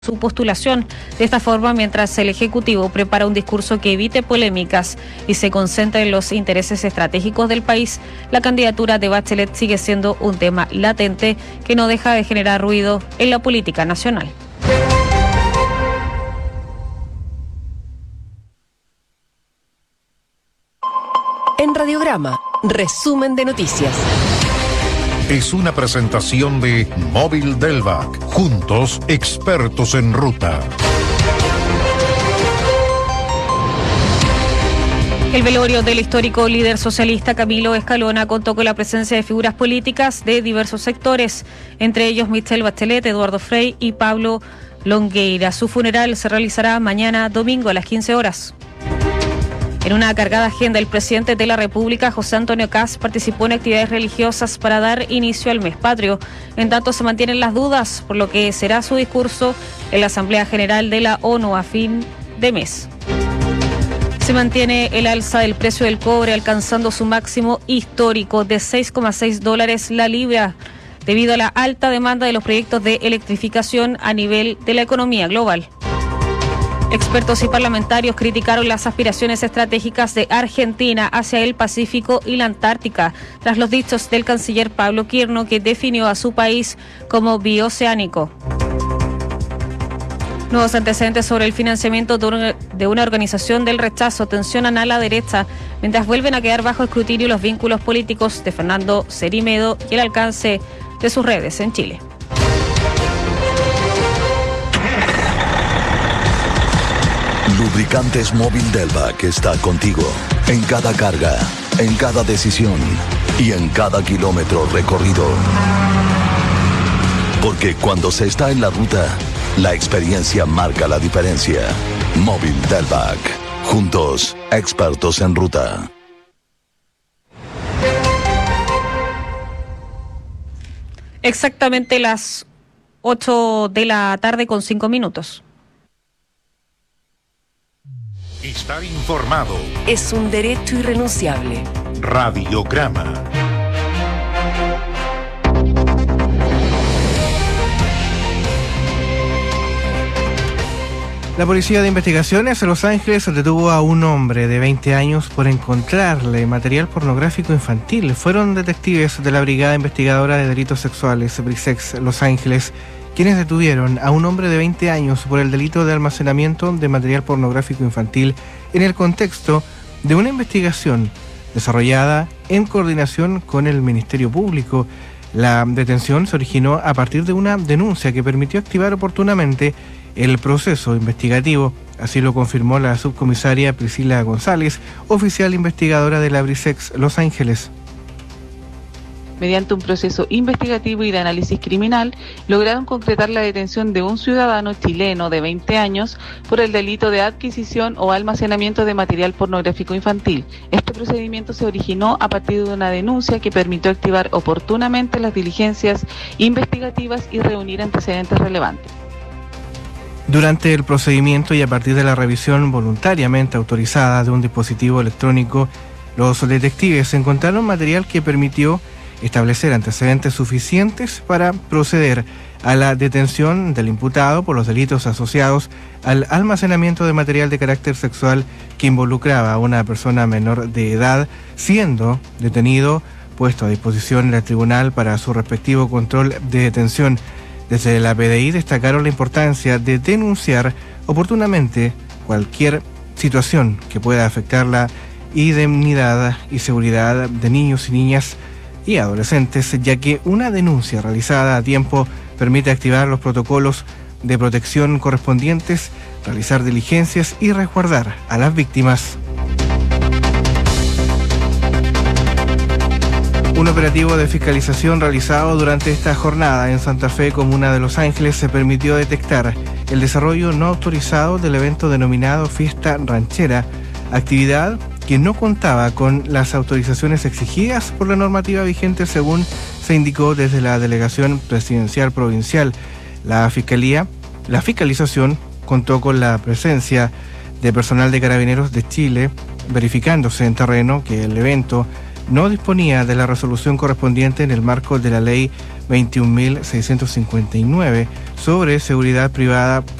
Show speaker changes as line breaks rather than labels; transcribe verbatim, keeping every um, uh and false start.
su postulación. De esta forma, mientras el Ejecutivo prepara un discurso que evite polémicas y se concentre en los intereses estratégicos del país, la candidatura de Bachelet sigue siendo un tema latente que no deja de generar ruido en la política nacional.
En Radiograma, resumen de noticias.
Es una presentación de Móvil Delvac. Juntos, expertos en ruta.
El velorio del histórico líder socialista Camilo Escalona contó con la presencia de figuras políticas de diversos sectores, entre ellos Michelle Bachelet, Eduardo Frei y Pablo Longueira. Su funeral se realizará mañana domingo a las quince horas. En una cargada agenda, el presidente de la República, José Antonio Kast, participó en actividades religiosas para dar inicio al mes patrio. En tanto, se mantienen las dudas por lo que será su discurso en la Asamblea General de la ONU a fin de mes. Se mantiene el alza del precio del cobre, alcanzando su máximo histórico de seis coma seis dólares la libra, debido a la alta demanda de los proyectos de electrificación a nivel de la economía global. Expertos y parlamentarios criticaron las aspiraciones estratégicas de Argentina hacia el Pacífico y la Antártica, tras los dichos del canciller Pablo Quirno, que definió a su país como bioceánico. Nuevos antecedentes sobre el financiamiento de una, de una organización del rechazo tensionan a la derecha, mientras vuelven a quedar bajo escrutinio los vínculos políticos de Fernando Cerimedo y el alcance de sus redes en Chile.
Lubricantes Móvil Delvac está contigo en cada carga, en cada decisión y en cada kilómetro recorrido. Porque cuando se está en la ruta, la experiencia marca la diferencia. Móvil Delvac. Juntos, expertos en ruta.
Exactamente las ocho de la tarde con cinco minutos.
Estar informado
Es un derecho irrenunciable.
Radiograma.
La Policía de Investigaciones de Los Ángeles detuvo a un hombre de veinte años por encontrarle material pornográfico infantil. Fueron detectives de la Brigada Investigadora de Delitos Sexuales, Brisex Los Ángeles, quienes detuvieron a un hombre de veinte años por el delito de almacenamiento de material pornográfico infantil en el contexto de una investigación desarrollada en coordinación con el Ministerio Público. La detención se originó a partir de una denuncia que permitió activar oportunamente el proceso investigativo. Así lo confirmó la subcomisaria Priscila González, oficial investigadora de la Brisex Los Ángeles.
Mediante un proceso investigativo y de análisis criminal, lograron concretar la detención de un ciudadano chileno de veinte años por el delito de adquisición o almacenamiento de material pornográfico infantil. Este procedimiento se originó a partir de una denuncia que permitió activar oportunamente las diligencias investigativas y reunir antecedentes relevantes.
Durante el procedimiento y a partir de la revisión voluntariamente autorizada de un dispositivo electrónico, los detectives encontraron material que permitió establecer antecedentes suficientes para proceder a la detención del imputado por los delitos asociados al almacenamiento de material de carácter sexual que involucraba a una persona menor de edad, siendo detenido, puesto a disposición del tribunal para su respectivo control de detención. Desde la P D I destacaron la importancia de denunciar oportunamente cualquier situación que pueda afectar la indemnidad y seguridad de niños y niñas y adolescentes, ya que una denuncia realizada a tiempo permite activar los protocolos de protección correspondientes, realizar diligencias y resguardar a las víctimas. Un operativo de fiscalización realizado durante esta jornada en Santa Fe, comuna de Los Ángeles, se permitió detectar el desarrollo no autorizado del evento denominado Fiesta Ranchera, actividad que no contaba con las autorizaciones exigidas por la normativa vigente, según se indicó desde la Delegación Presidencial Provincial. La Fiscalía, la fiscalización contó con la presencia de personal de Carabineros de Chile, verificándose en terreno que el evento no disponía de la resolución correspondiente en el marco de la Ley veintiún mil seiscientos cincuenta y nueve sobre seguridad privada